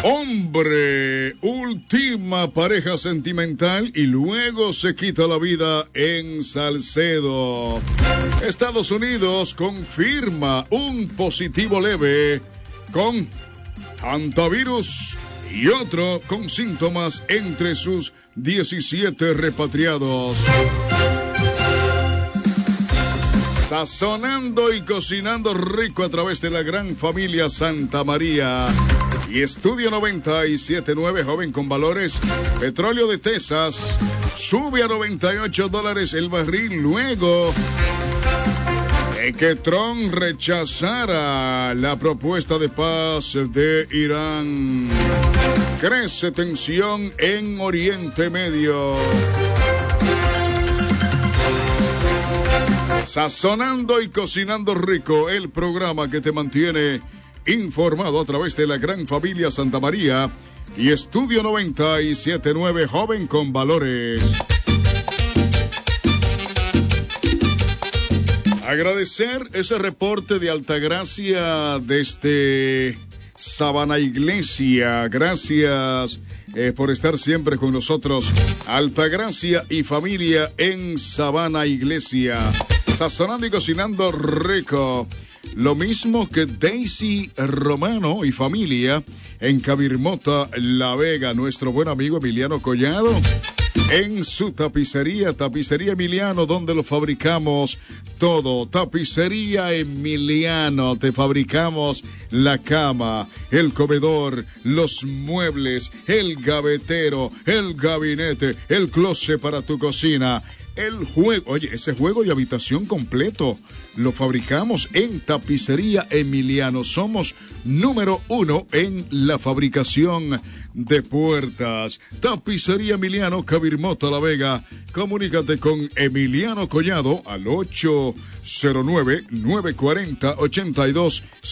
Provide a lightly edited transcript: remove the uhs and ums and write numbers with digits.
Hombre ultima pareja sentimental y luego se quita la vida en Salcedo. Estados Unidos confirma un positivo leve con hantavirus y otro con síntomas entre sus 17 repatriados. Sazonando y cocinando rico a través de la gran familia Santa María. Y Estudio 97.9, joven con valores. Petróleo de Texas sube a $98 el barril luego de que Trump rechazara la propuesta de paz de Irán. Crece tensión en Oriente Medio. Sazonando y cocinando rico, el programa que te mantiene informado a través de la gran familia Santa María y Estudio 97.9, joven con valores. Agradecer ese reporte de Altagracia desde Sabana Iglesia. Gracias por estar siempre con nosotros. Altagracia y familia en Sabana Iglesia. Sazonando y cocinando rico. Lo mismo que Daisy Romano y familia en Cabirmota, La Vega. Nuestro buen amigo Emiliano Collado en su tapicería Emiliano, donde lo fabricamos todo. Tapicería Emiliano, te fabricamos la cama, el comedor, los muebles, el gavetero, el gabinete, el closet para tu cocina. El juego, oye, ese juego de habitación completo lo fabricamos en Tapicería Emiliano. Somos número 1 en la fabricación de puertas. Tapicería Emiliano, Cabirmota, La Vega. Comunícate con Emiliano Collado al 809-940-82